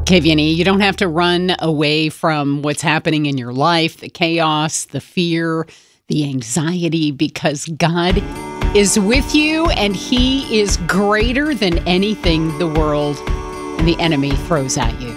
KVNE, you don't have to run away from what's happening in your life, the chaos, the fear, the anxiety, because God is with you and He is greater than anything the world and the enemy throws at you.